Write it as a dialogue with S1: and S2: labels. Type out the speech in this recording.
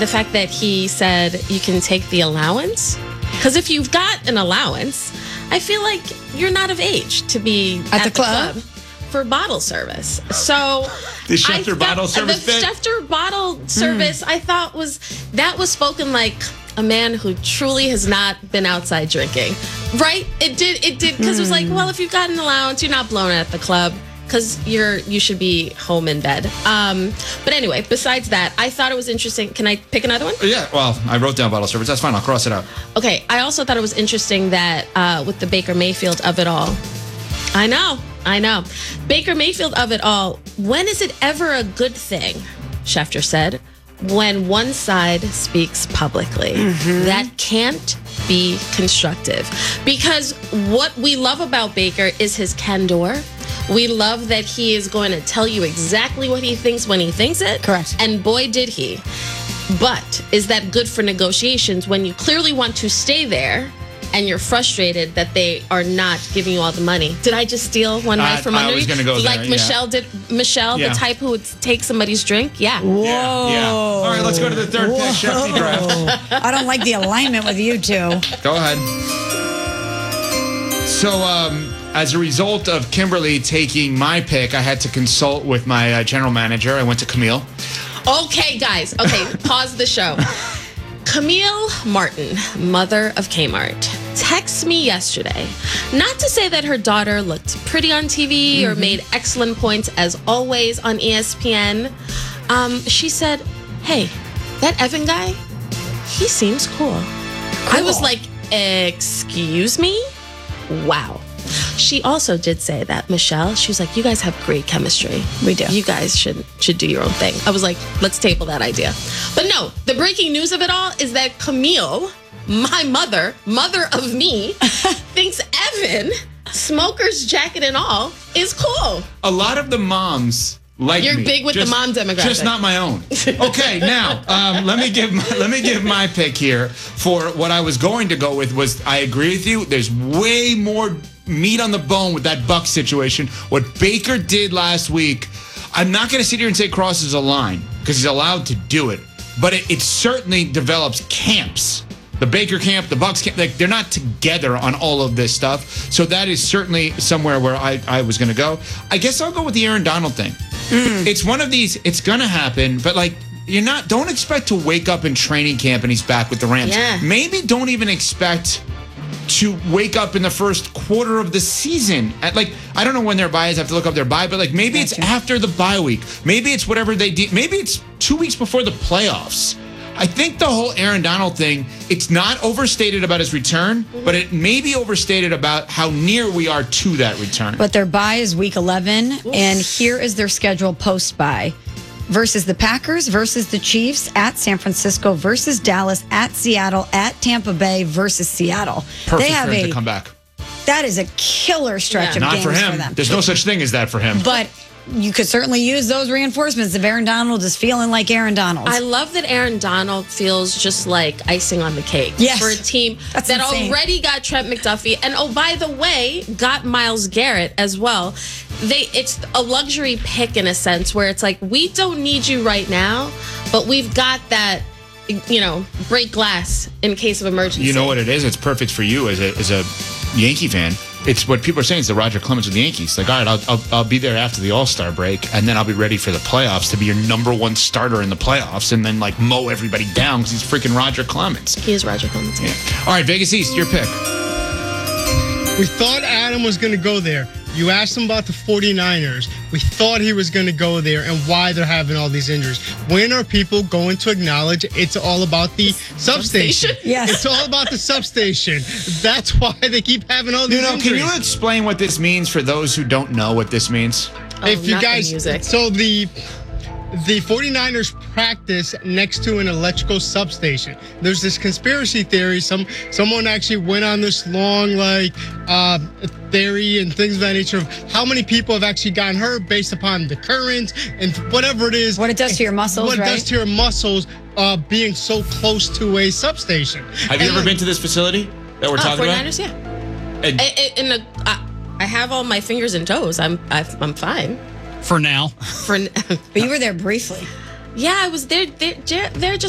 S1: the fact that he said you can take the allowance. Because if you've got an allowance, I feel like you're not of age to be at the club for bottle service. So
S2: the Schefter bottle service
S1: the Schefter bottle service, I thought was spoken like a man who truly has not been outside drinking. Right? It did because it was like, well, if you've got an allowance, you're not blown at the club. Because you should be home in bed. But anyway, besides that, I thought it was interesting. Can I pick another one?
S2: Yeah, well, I wrote down bottle service. That's fine. I'll cross it out.
S1: Okay, I also thought it was interesting that with the Baker Mayfield of it all. I know. Baker Mayfield of it all. When is it ever a good thing, Schefter said, when one side speaks publicly? That can't be constructive. Because what we love about Baker is his candor. We love that he is going to tell you exactly what he thinks when he thinks it.
S3: Correct.
S1: And boy, did he. But is that good for negotiations when you clearly want to stay there and you're frustrated that they are not giving you all the money? Did I just steal one right from under you?
S2: I was going to go there,
S1: like Michelle did. Michelle, the type who would take somebody's drink? Yeah.
S3: Whoa.
S2: Yeah. All right, let's go to the third pick, Shefty draft.
S3: I don't like the alignment with you two.
S2: Go ahead. So, as a result of Kimberly taking my pick, I had to consult with my general manager. I went to Camille.
S1: Okay, guys. Okay, pause the show. Camille Martin, mother of Kmart, texted me yesterday. Not to say that her daughter looked pretty on TV or made excellent points as always on ESPN. She said, hey, that Evan guy, he seems cool. I was like, excuse me? Wow. She also did say that, Michelle, she was like, you guys have great chemistry.
S3: We do.
S1: You guys should do your own thing. I was like, let's table that idea. But no, the breaking news of it all is that Camille, my mother of me, thinks Evan, smoker's jacket and all, is cool.
S2: A lot of the moms like
S1: You're
S2: me.
S1: big with the mom demographic.
S2: Just not my own. Okay, now let me give my pick here for what I was going to go with. Was I agree with you? There's way more meat on the bone with that Buck situation. What Baker did last week, I'm not going to sit here and say crosses a line because he's allowed to do it, but it certainly develops camps. The Baker camp, the Bucks camp, like they're not together on all of this stuff. So that is certainly somewhere where I was going to go. I guess I'll go with the Aaron Donald thing. It's one of these, it's going to happen, but like, don't expect to wake up in training camp and he's back with the Rams.
S1: Yeah.
S2: Maybe don't even expect to wake up in the first quarter of the season. I don't know when their bye is. I have to look up their bye, but like maybe it's after the bye week. Maybe it's whatever they do. Maybe it's 2 weeks before the playoffs. I think the whole Aaron Donald thing, it's not overstated about his return, but it may be overstated about how near we are to that return.
S3: But their bye is week 11, and here is their schedule post-bye. Versus the Packers, versus the Chiefs, at San Francisco, versus Dallas, at Seattle, at Tampa Bay, versus Seattle.
S2: Perfect
S3: they have
S2: for him to come back.
S3: That is a killer stretch of
S2: Not
S3: games
S2: for him.
S3: for them.
S2: There's no such thing as that for him.
S3: But you could certainly use those reinforcements if Aaron Donald is feeling like Aaron Donald.
S1: I love that Aaron Donald feels just like icing on the cake for a team
S3: That's
S1: that
S3: insane.
S1: already got Trent McDuffie and, oh, by the way, got Myles Garrett as well. It's a luxury pick in a sense where it's like, we don't need you right now, but we've got that, break glass in case of emergency.
S2: You know what it is? It's perfect for you as a Yankee fan. It's what people are saying. It's the Roger Clemens of the Yankees. Like, all right, I'll be there after the All-Star break, and then I'll be ready for the playoffs to be your number one starter in the playoffs, and then like mow everybody down because he's freaking Roger Clemens.
S1: He is Roger Clemens.
S2: Yeah. All right, Vegas East, your pick.
S4: We thought Adam was going to go there. You asked him about the 49ers. We thought he was going to go there and why they're having all these injuries. When are people going to acknowledge it's all about the substation?
S3: Yes.
S4: It's all about the substation. That's why they keep having all these injuries.
S2: Can you explain what this means for those who don't know what this means?
S4: If you
S1: not the
S4: guys,
S1: music.
S4: so the 49ers practice next to an electrical substation. There's this conspiracy theory. Someone actually went on this long theory and things of that nature of how many people have actually gotten hurt based upon the current and whatever it is.
S3: What it does to your muscles,
S4: What it does to your muscles being so close to a substation.
S2: Have you ever been to this facility that we're talking
S1: 49ers,
S2: about?
S1: yeah. I have all my fingers and toes. I'm fine.
S5: For now.
S1: For
S3: But you were there briefly.
S1: yeah, I was there. They're just